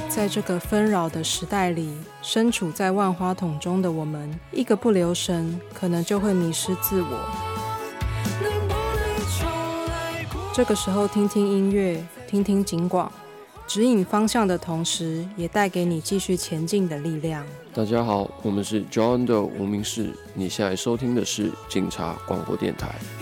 在这个纷扰的时代里，身处在万花筒中的我们，一个不留神，可能就会迷失自我。这个时候听听音乐，听听警广，指引方向的同时，也带给你继续前进的力量。 大家好，我们是 John 的无名氏，你现在收听的是警察广播电台。